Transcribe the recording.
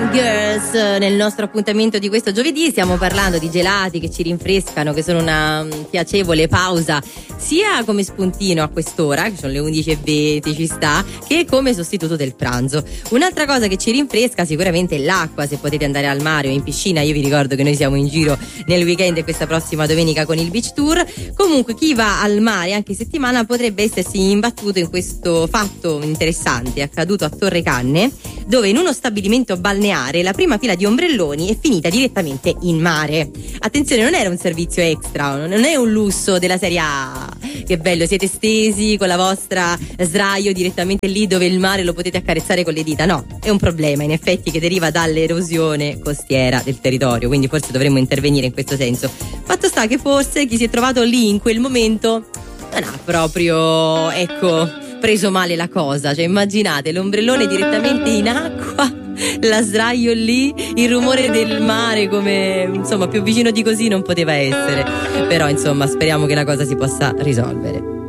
Girls nel nostro appuntamento di questo giovedì. Stiamo parlando di gelati che ci rinfrescano, che sono una piacevole pausa sia come spuntino a quest'ora, che sono le 11:20, ci sta, che come sostituto del pranzo. Un'altra cosa che ci rinfresca sicuramente è l'acqua, se potete andare al mare o in piscina. Io vi ricordo che noi siamo in giro nel weekend e questa prossima domenica con il Beach Tour. Comunque chi va al mare anche settimana potrebbe essersi imbattuto in questo fatto interessante accaduto a Torre Canne, dove in uno stabilimento balneare la prima fila di ombrelloni è finita direttamente in mare. Attenzione, non era un servizio extra, non è un lusso della serie A. Che bello, siete stesi con la vostra sdraio direttamente lì dove il mare lo potete accarezzare con le dita. No, è un problema in effetti che deriva dall'erosione costiera del territorio, quindi forse dovremmo intervenire in questo senso. Fatto sta che forse chi si è trovato lì in quel momento non ha proprio, preso male la cosa. Cioè immaginate l'ombrellone direttamente in acqua, la sdraio lì, il rumore del mare, come insomma più vicino di così non poteva essere. Però insomma speriamo che la cosa si possa risolvere.